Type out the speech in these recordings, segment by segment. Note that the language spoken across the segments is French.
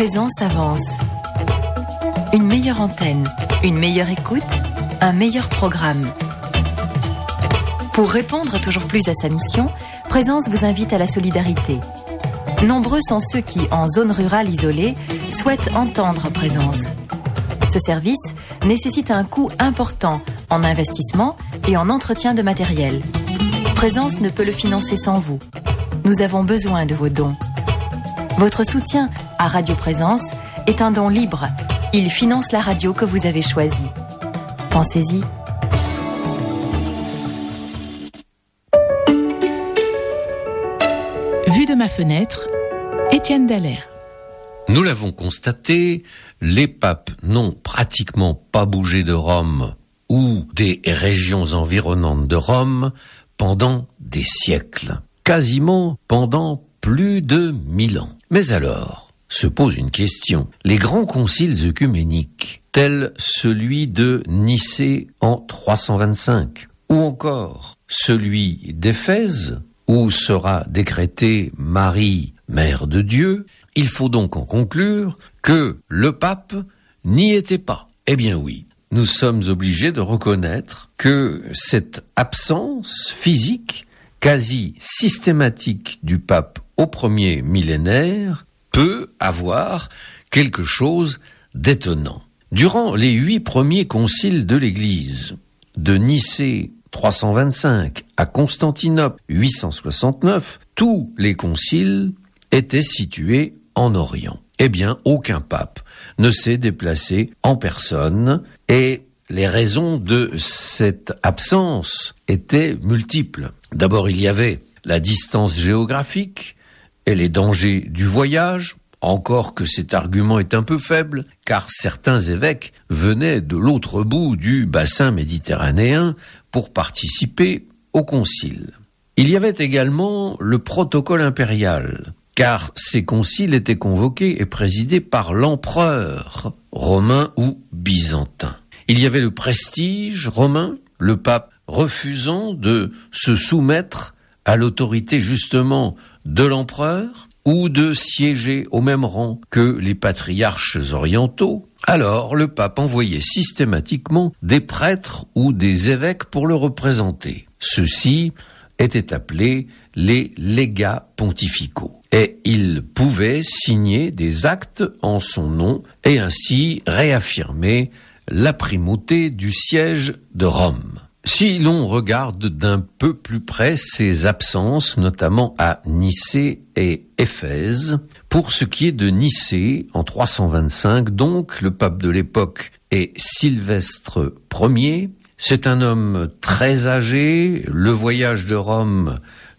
Présence avance. Une meilleure antenne, une meilleure écoute, un meilleur programme. Pour répondre toujours plus à sa mission, Présence vous invite à la solidarité. Nombreux sont ceux qui, en zone rurale isolée, souhaitent entendre Présence. Ce service nécessite un coût important en investissement et en entretien de matériel. Présence ne peut le financer sans vous. Nous avons besoin de vos dons. Votre soutien à Radio Présence est un don libre. Il finance la radio que vous avez choisie. Pensez-y. Vue de ma fenêtre, Étienne Dallaire. Nous l'avons constaté, les papes n'ont pratiquement pas bougé de Rome ou des régions environnantes de Rome pendant des siècles, quasiment pendant plus de 1000 ans. Mais alors, se pose une question. Les grands conciles œcuméniques, tels celui de Nicée en 325, ou encore celui d'Éphèse, où sera décrétée Marie, Mère de Dieu, il faut donc en conclure que le pape n'y était pas. Eh bien oui, nous sommes obligés de reconnaître que cette absence physique, quasi systématique du pape au premier millénaire, peut avoir quelque chose d'étonnant. Durant les 8 premiers conciles de l'Église, de Nicée 325 à Constantinople 869, tous les conciles étaient situés en Orient. Eh bien, aucun pape ne s'est déplacé en personne et les raisons de cette absence étaient multiples. D'abord, il y avait la distance géographique et les dangers du voyage, encore que cet argument est un peu faible, car certains évêques venaient de l'autre bout du bassin méditerranéen pour participer au concile. Il y avait également le protocole impérial, car ces conciles étaient convoqués et présidés par l'empereur romain ou byzantin. Il y avait le prestige romain, le pape refusant de se soumettre à l'autorité justement de l'empereur ou de siéger au même rang que les patriarches orientaux. Alors le pape envoyait systématiquement des prêtres ou des évêques pour le représenter. Ceux-ci étaient appelés les légats pontificaux. Et ils pouvaient signer des actes en son nom et ainsi réaffirmer la primauté du siège de Rome. Si l'on regarde d'un peu plus près ces absences, notamment à Nicée et Éphèse, pour ce qui est de Nicée, en 325, donc, le pape de l'époque est Sylvestre Ier. C'est un homme très âgé. Le voyage de Rome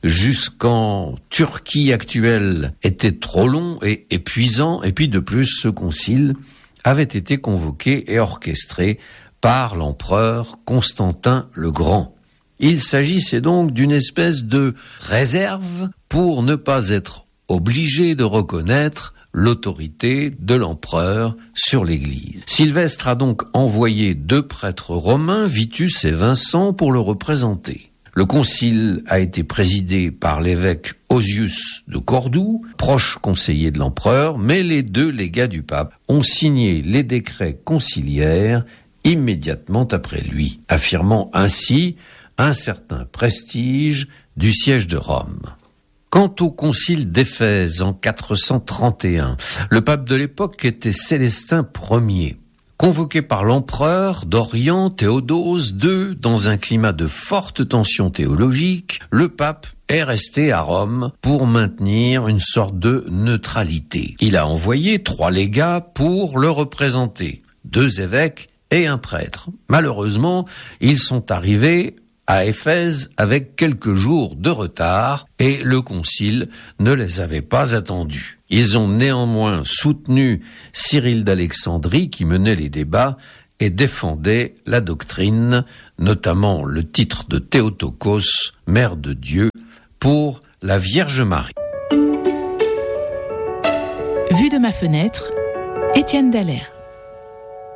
jusqu'en Turquie actuelle était trop long et épuisant. Et puis de plus, ce concile avait été convoqué et orchestré par l'empereur Constantin le Grand. Il s'agissait donc d'une espèce de réserve pour ne pas être obligé de reconnaître l'autorité de l'empereur sur l'Église. Sylvestre a donc envoyé 2 prêtres romains, Vitus et Vincent, pour le représenter. Le concile a été présidé par l'évêque Osius de Cordoue, proche conseiller de l'empereur, mais les 2 légats du pape ont signé les décrets conciliaires immédiatement après lui, affirmant ainsi un certain prestige du siège de Rome. Quant au concile d'Éphèse en 431, le pape de l'époque était Célestin Ier. Convoqué par l'empereur d'Orient Théodose II dans un climat de forte tension théologique, le pape est resté à Rome pour maintenir une sorte de neutralité. Il a envoyé 3 légats pour le représenter, 2 évêques et un prêtre. Malheureusement, ils sont arrivés à Éphèse avec quelques jours de retard et le concile ne les avait pas attendus. Ils ont néanmoins soutenu Cyril d'Alexandrie qui menait les débats et défendait la doctrine, notamment le titre de Théotokos, Mère de Dieu, pour la Vierge Marie. Vue de ma fenêtre, Étienne Dallaire.